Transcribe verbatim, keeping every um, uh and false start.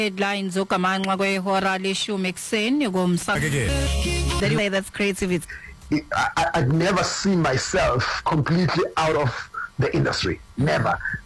Headlines ukamanxa kwehora leshumi ekuseni kumsakazo. The way that's creativity. I, I'd never seen myself completely out of the industry. Never.